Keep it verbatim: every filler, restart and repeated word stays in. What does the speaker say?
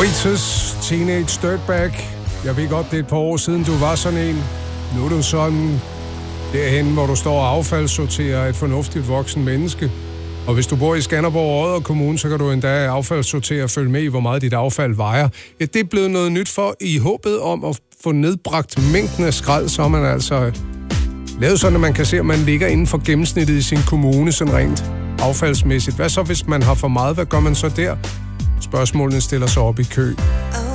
Oasis, Teenage Dirtbag. Jeg ved godt, det er et par år siden, du var sådan en. Nu er du sådan derhen, hvor du står og affaldssorterer et fornuftigt voksen menneske. Og hvis du bor i Skanderborg og Odder Kommune, så kan du endda affaldssortere og følge med i, hvor meget dit affald vejer. Ja, det er blevet noget nyt for i håbet om at få nedbragt mængden af skrald, så man altså lavet sådan, at man kan se, at man ligger inden for gennemsnittet i sin kommune, sådan rent affaldsmæssigt. Hvad så, hvis man har for meget? Hvad gør man så der? Spørgsmålene stiller sig op i kø.